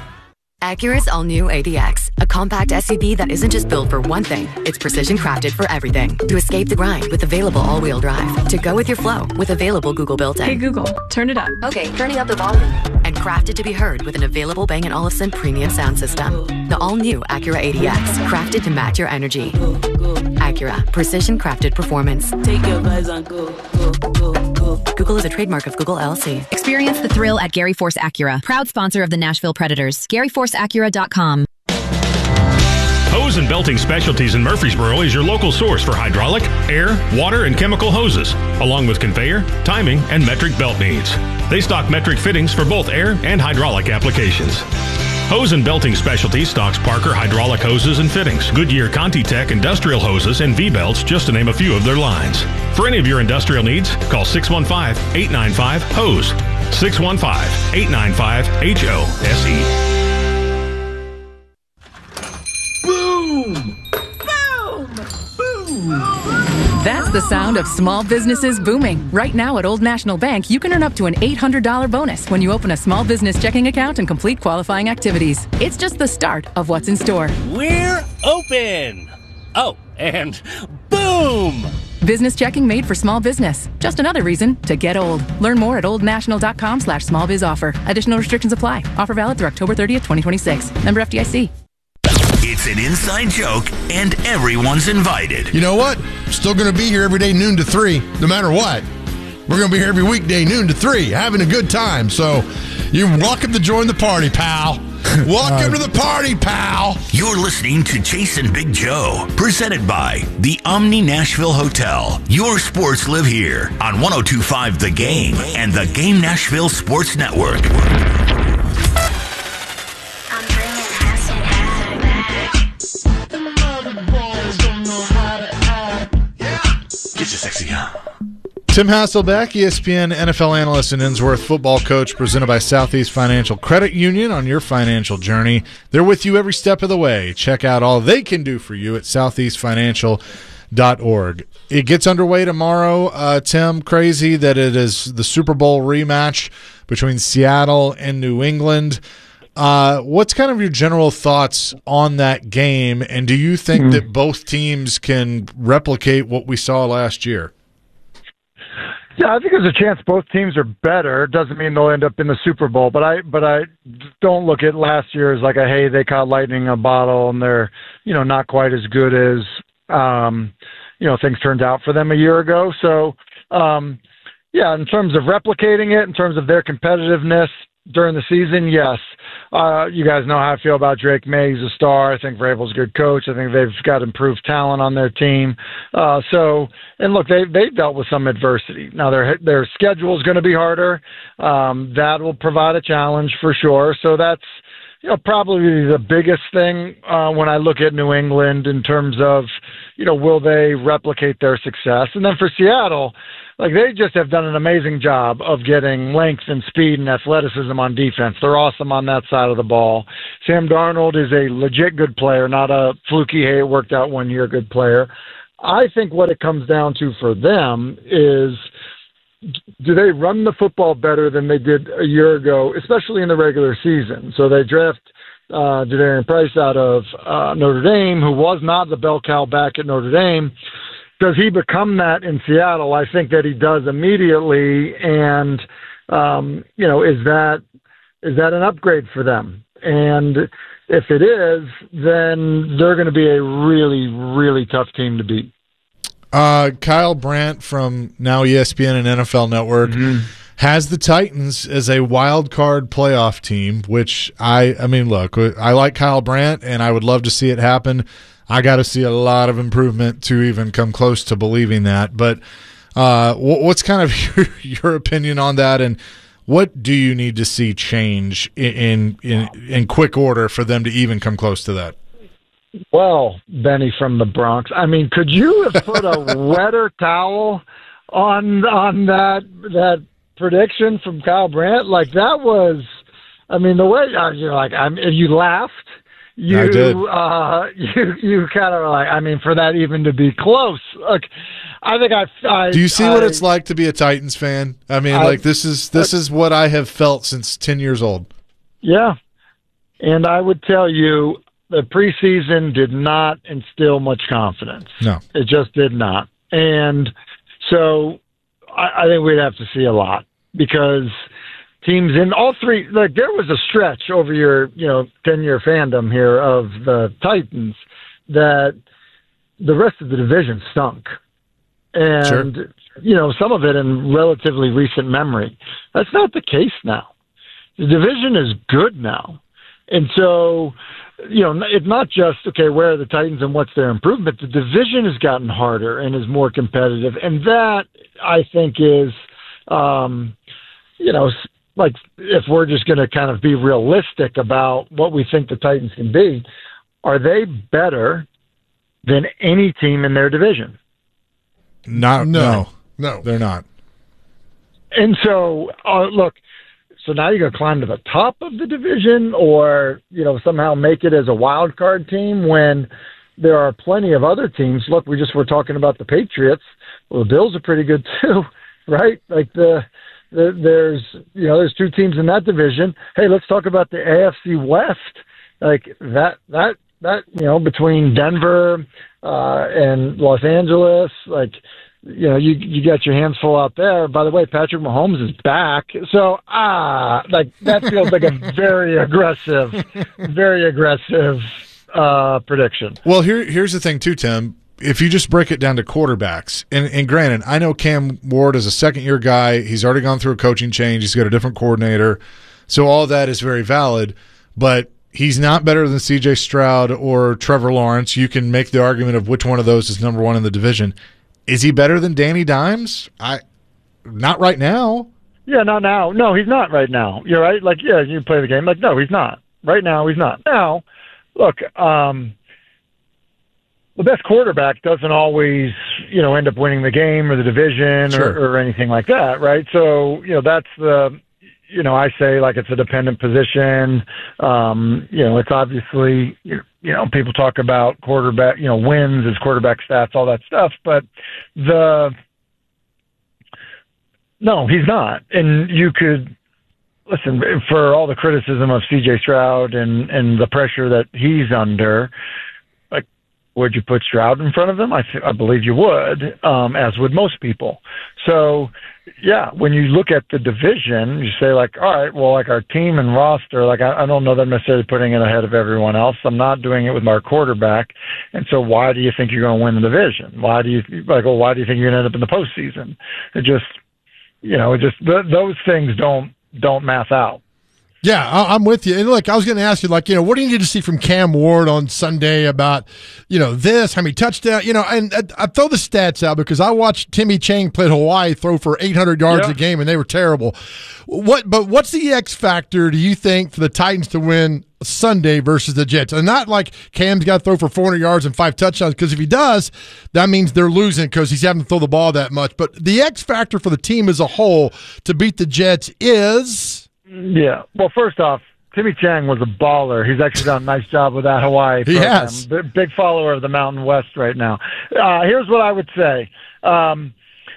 Acura's all-new A D X, a compact S U V that isn't just built for one thing, it's precision crafted for everything. To escape the grind with available all-wheel drive. To go with your flow with available Google built-in. Hey Google, turn it up. Okay, turning up the volume. And crafted to be heard with an available Bang and Olufsen premium sound system. The all-new Acura A D X, crafted to match your energy. Acura, precision crafted performance. Take your vibes on go, go, go, go. Google is a trademark of Google L L C. Experience the thrill at Gary Force Acura, proud sponsor of the Nashville Predators. Gary Force Acura dot com. Hose and Belting Specialties in Murfreesboro is your local source for hydraulic, air, water, and chemical hoses, along with conveyor, timing, and metric belt needs. They stock metric fittings for both air and hydraulic applications. Hose and Belting Specialties stocks Parker hydraulic hoses and fittings, Goodyear ContiTech industrial hoses, and V-belts, just to name a few of their lines. For any of your industrial needs, call six one five, eight nine five, H O S E, six one five, eight nine five, H O S E. Boom! Boom! Boom! That's the sound of small businesses booming. Right now at Old National Bank, you can earn up to an eight hundred dollars bonus when you open a small business checking account and complete qualifying activities. It's just the start of what's in store. We're open! Oh, and boom! Business checking made for small business. Just another reason to get old. Learn more at oldnational.com slash small biz offer. Additional restrictions apply. Offer valid through October thirtieth, twenty twenty-six. Member F D I C. It's an inside joke, and everyone's invited. You know what? Still going to be here every day, noon to three, no matter what. We're going to be here every weekday, noon to three, having a good time. So you're welcome to join the party, pal. Welcome uh, to the party, pal. You're listening to Chase and Big Joe, presented by the Omni Nashville Hotel. Your sports live here on one oh two point five The Game and the Game Nashville Sports Network. Get your sexy on. Tim Hasselbeck, E S P N N F L analyst and Innsworth football coach, presented by Southeast Financial Credit Union on your financial journey. They're with you every step of the way. Check out all they can do for you at southeast financial dot org. It gets underway tomorrow, uh, Tim. Crazy that it is the Super Bowl rematch between Seattle and New England. Uh, what's kind of your general thoughts on that game, and do you think mm-hmm. that both teams can replicate what we saw last year? Yeah, I think there's a chance both teams are better. Doesn't mean they'll end up in the Super Bowl, but I but I don't look at last year as like a hey, they caught lightning in a bottle and they're you know not quite as good as um, you know things turned out for them a year ago. So um, yeah, in terms of replicating it, in terms of their competitiveness during the season, yes. Uh, you guys know how I feel about Drake May. He's a star. I think Vrabel's a good coach. I think they've got improved talent on their team. Uh, so, and look, they they dealt with some adversity. Now their their schedule is going to be harder. Um, that will provide a challenge for sure. So that's you know probably the biggest thing uh, when I look at New England in terms of you know will they replicate their success? And then for Seattle. Like, they just have done an amazing job of getting length and speed and athleticism on defense. They're awesome on that side of the ball. Sam Darnold is a legit good player, not a fluky, hey, it worked out one year good player. I think what it comes down to for them is, do they run the football better than they did a year ago, especially in the regular season? So they draft uh, Jadarian Price out of uh, Notre Dame, who was not the bell cow back at Notre Dame. Does he become that in Seattle? I think that he does immediately, and um, you know, is that is that an upgrade for them? And if it is, then they're going to be a really, really tough team to beat. Uh, Kyle Brandt from now E S P N and N F L Network mm-hmm. has the Titans as a wild card playoff team. Which I, I mean, look, I like Kyle Brandt, and I would love to see it happen. I got to see a lot of improvement to even come close to believing that. But uh, what's kind of your, your opinion on that, and what do you need to see change in, in in quick order for them to even come close to that? Well, Benny from the Bronx, I mean, could you have put a wetter towel on on that that prediction from Kyle Brandt? Like, that was, I mean, the way uh, you're like, I mean, you laughed. You, I did. Uh, you, you kind of like, I mean, for that even to be close. Look, I think I. I Do you see I, what it's like to be a Titans fan? I mean, I, like this is this is what I have felt since ten years old. Yeah, and I would tell you, the preseason did not instill much confidence. No, it just did not, and so I, I think we'd have to see a lot because. Teams in all three, like there was a stretch over your, you know, ten-year fandom here of the Titans that the rest of the division stunk. And, sure. you know, some of it in relatively recent memory. That's not the case now. The division is good now. And so, you know, it's not just, okay, where are the Titans and what's their improvement? The division has gotten harder and is more competitive. And that, I think, is, um, you know, like, if we're just going to kind of be realistic about what we think the Titans can be, are they better than any team in their division? Not, no, no, no, they're not. And so, uh, look, so now you're going to climb to the top of the division or, you know, somehow make it as a wild card team when there are plenty of other teams. Look, we just were talking about the Patriots. Well, the Bills are pretty good too, right? Like the... There's, you know, there's two teams in that division. Hey, let's talk about the A F C West. Like that, that, that, you know, between Denver uh, and Los Angeles, like, you know, you you got your hands full out there. By the way, Patrick Mahomes is back. So, ah, like that feels like a very aggressive, very aggressive uh, prediction. Well, here here's the thing too, Tim. if you just break it down to quarterbacks, and, and granted, I know Cam Ward is a second-year guy. He's already gone through a coaching change. He's got a different coordinator. So all that is very valid, but he's not better than C J Stroud or Trevor Lawrence. You can make the argument of which one of those is number one in the division. Is he better than Danny Dimes? I not right now. Yeah, not now. No, he's not right now. You're right. Like, yeah, you play the game. Like, no, he's not. Right now, he's not. Now, look, um, the best quarterback doesn't always, you know, end up winning the game or the division Sure. or, or anything like that, right? So, you know, that's the, you know, I say like it's a dependent position. Um, you know, it's obviously, you know, people talk about quarterback, you know, wins as quarterback stats, all that stuff, but the, no, he's not. And you could, listen, for all the criticism of C J Stroud and, and the pressure that he's under, like, would you put Stroud in front of him? I, th- I believe you would, um, as would most people. So, yeah, when you look at the division, you say, like, all right, well, like our team and roster, like, I, I don't know that I'm necessarily putting it ahead of everyone else. I'm not doing it with our quarterback. And so why do you think you're going to win the division? Why do you, like, well, why do you think you're going to end up in the postseason? It just, you know, it just, th- those things don't, don't math out. Yeah, I- I'm with you. And look, I was going to ask you, like, you know, what do you need to see from Cam Ward on Sunday about, you know, this, how many touchdowns, you know, and I, I throw the stats out because I watched Timmy Chang play at Hawaii throw for eight hundred yards Yeah. a game, and they were terrible. What, but what's the X factor, do you think, for the Titans to win Sunday versus the Jets? And not like Cam's got to throw for four hundred yards and five touchdowns, because if he does, that means they're losing because he's having to throw the ball that much. But the X factor for the team as a whole to beat the Jets is... Yeah. Well, first off, Timmy Chang was a baller. He's actually done a nice job with that Hawaii program. He has. B- big follower of the Mountain West right now. Uh, here's what I would say. Um,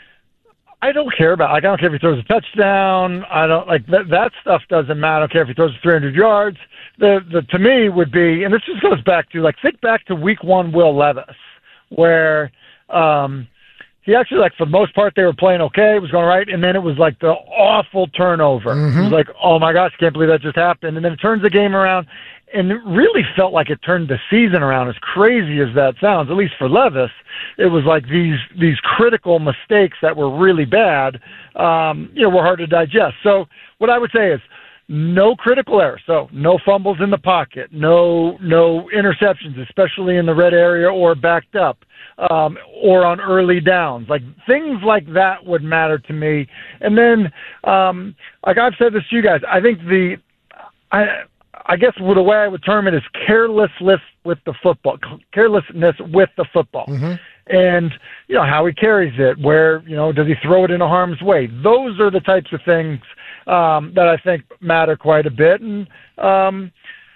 I don't care about, like, I don't care if he throws a touchdown. I don't, like, that, that stuff doesn't matter. I don't care if he throws three hundred yards. The, the, to me would be, and this just goes back to, like, think back to week one Will Levis, where, um, he actually, like, for the most part, they were playing okay. It was going right. And then it was, like, the awful turnover. Mm-hmm. It was like, oh, my gosh, can't believe that just happened. And then it turns the game around. And it really felt like it turned the season around, as crazy as that sounds, at least for Levis. It was like these these critical mistakes that were really bad, um, you know, were hard to digest. So what I would say is no critical errors. So no fumbles in the pocket, no no interceptions, especially in the red area or backed up. Um, or on early downs. Like, things like that would matter to me. And then, um, like I've said this to you guys, I think the, I, I guess the way I would term it is carelessness with the football, carelessness with the football. Mm-hmm. And, you know, how he carries it, where, you know, does he throw it into harm's way? Those are the types of things um, that I think matter quite a bit. And, um,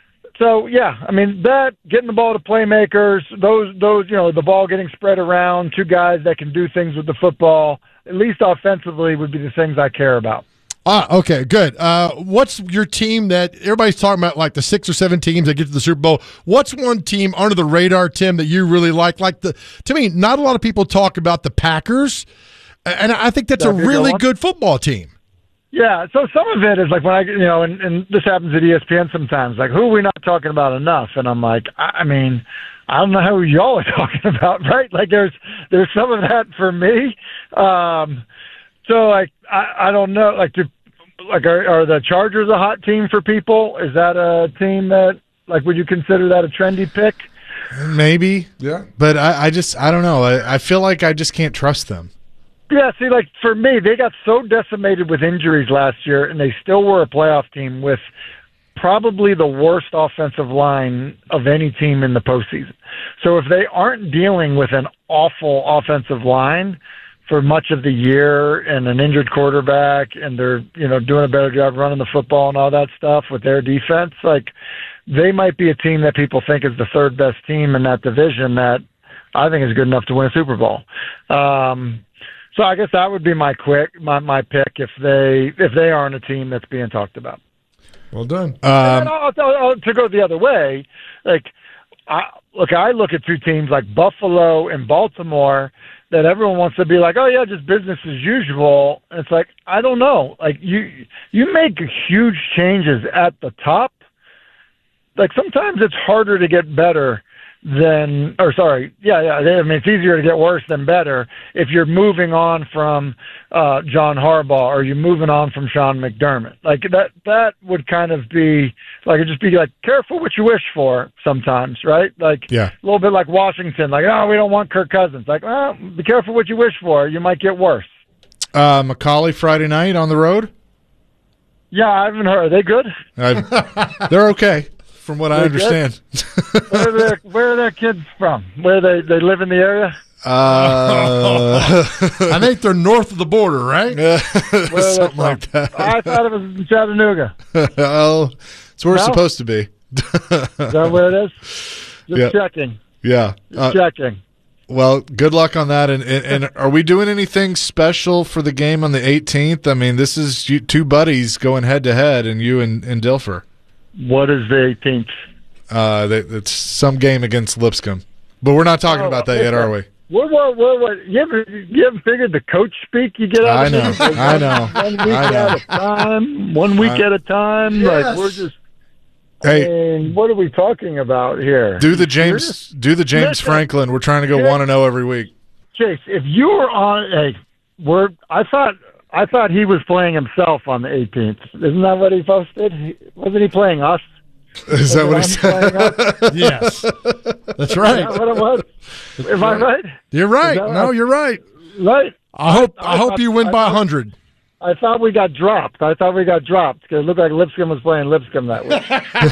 So, yeah, I mean, that, getting the ball to playmakers, those, those, you know, the ball getting spread around, two guys that can do things with the football, at least offensively, would be the things I care about. Ah, okay, good. Uh, what's your team that everybody's talking about, like the six or seven teams that get to the Super Bowl? What's one team under the radar, Tim, that you really like? Like the, to me, not a lot of people talk about the Packers, and I think that's That'd a really good football team. Yeah, so some of it is like when I, you know, and, and this happens at E S P N sometimes, like, who are we not talking about enough? And I'm like, I, I mean, I don't know who y'all are talking about, right? Like, there's there's some of that for me. Um, so, like, I, I don't know, like, do, like are, are the Chargers a hot team for people? Is that a team that, like, would you consider that a trendy pick? Maybe. Yeah. But I, I just, I don't know. I, I feel like I just can't trust them. Yeah, see, like, for me, they got so decimated with injuries last year, and they still were a playoff team with probably the worst offensive line of any team in the postseason. So if they aren't dealing with an awful offensive line for much of the year and an injured quarterback, and they're, you know, doing a better job running the football and all that stuff with their defense, like, they might be a team that people think is the third best team in that division that I think is good enough to win a Super Bowl. Um So I guess that would be my quick my, my pick if they if they aren't a team that's being talked about. Well done. Um, I'll, I'll, I'll, to go the other way, like I, look, I look at two teams like Buffalo and Baltimore that everyone wants to be like, oh yeah, just business as usual. And it's like, I don't know, like you you make huge changes at the top. Like sometimes it's harder to get better than, or sorry, yeah, yeah. I mean, it's easier to get worse than better if you're moving on from uh, John Harbaugh or you're moving on from Sean McDermott. Like that, that would kind of be like it'd just be like careful what you wish for sometimes, right? Like yeah. a little bit like Washington, like oh, we don't want Kirk Cousins. Like, well, be careful what you wish for. You might get worse. Uh, Macaulay Friday night on the road. Yeah, I haven't heard. Are they good? I, they're okay. From what I understand. where, are their, where are their kids from? Where they they live in the area? Uh, I think they're north of the border, right? Something like that. I thought it was in Chattanooga. Well, it's where no? it's supposed to be. Is that where it is? Just yeah. checking. Yeah. Just uh, checking. Well, good luck on that. And, and and are we doing anything special for the game on the eighteenth? I mean, this is you, two buddies going head to head, and you and, and Dilfer. What is the eighteenth? Uh, that, it's some game against Lipscomb, but we're not talking oh, about that okay. yet, are we? What, what, what, what, you, haven't, you haven't figured the coach speak you get out I of know, like I know. One week I know. at a time, one week I, at a time. Yes. Like we're just. Hey, I mean, what are we talking about here? Do the James, do the James Listen, Franklin. We're trying to go one and zero every week. Chase, if you were on, hey, we're. I thought, I thought he was playing himself on the eighteenth. Isn't that what he posted? Wasn't he playing us? Is that what he said? Yes, that's right. Is that what it was? Am I right? You're right. No, right? you're right. Right. I hope. I, I hope thought, you win I by thought, a hundred. I thought we got dropped. I thought we got dropped because it looked like Lipscomb was playing Lipscomb that week.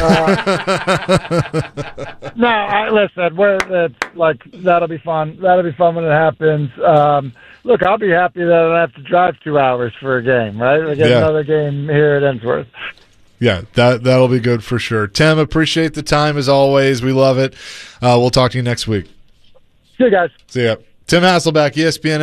uh, no, I, listen, we're, it's like that'll be fun. That'll be fun when it happens. Um, look, I'll be happy that I don't have to drive two hours for a game, right? We get yeah. another game here at Ensworth. Yeah, that that'll be good for sure. Tim, appreciate the time as always. We love it. Uh, we'll talk to you next week. See you guys. See ya. Tim Hasselbeck, E S P N.